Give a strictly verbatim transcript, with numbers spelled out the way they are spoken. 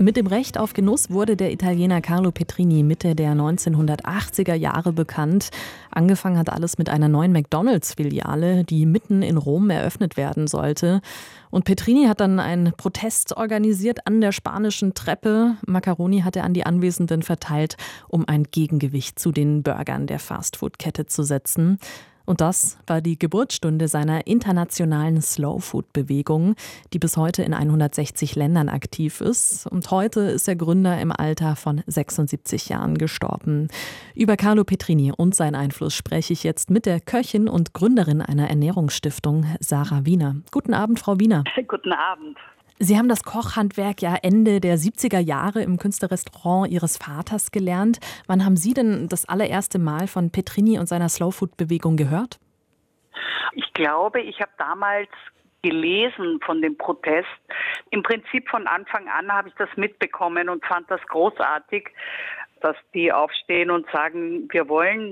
Mit dem Recht auf Genuss wurde der Italiener Carlo Petrini Mitte der neunzehnhundertachtziger Jahre bekannt. Angefangen hat alles mit einer neuen McDonald's-Filiale, die mitten in Rom eröffnet werden sollte. Und Petrini hat dann einen Protest organisiert an der Spanischen Treppe. Macaroni hat er an die Anwesenden verteilt, um ein Gegengewicht zu den Burgern der Fastfood-Kette zu setzen. Und das war die Geburtsstunde seiner internationalen Slow-Food-Bewegung, die bis heute in hundertsechzig Ländern aktiv ist. Und heute ist der Gründer im Alter von sechsundsiebzig Jahren gestorben. Über Carlo Petrini und seinen Einfluss spreche ich jetzt mit der Köchin und Gründerin einer Ernährungsstiftung, Sarah Wiener. Guten Abend, Frau Wiener. Guten Abend. Sie haben das Kochhandwerk ja Ende der siebziger Jahre im Künstlerrestaurant Ihres Vaters gelernt. Wann haben Sie denn das allererste Mal von Petrini und seiner Slow-Food-Bewegung gehört? Ich glaube, ich habe damals gelesen von dem Protest. Im Prinzip von Anfang an habe ich das mitbekommen und fand das großartig, dass die aufstehen und sagen, wir wollen